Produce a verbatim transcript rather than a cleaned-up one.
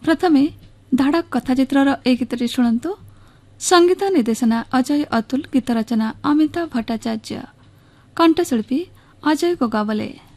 प्रथमे धाड़क कथाचित्रर ए गीतटी शुणन्तु। संगीत निर्देशना अजय अतुल, गीत रचना अमिताभ भट्टाचार्य, कंठशिल्पी अजय गोगावले।